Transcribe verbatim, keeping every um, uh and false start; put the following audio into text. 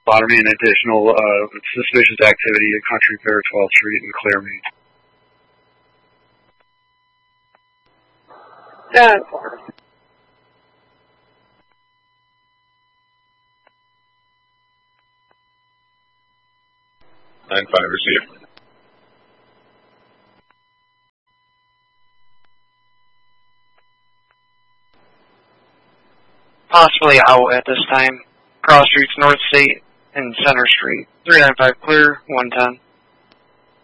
responded to an additional uh, suspicious activity at Country Fair, twelfth Street in Clearmead. That nine five received. Possibly out at this time. Cross Streets, North State, and Center Street. three nine five clear, one ten.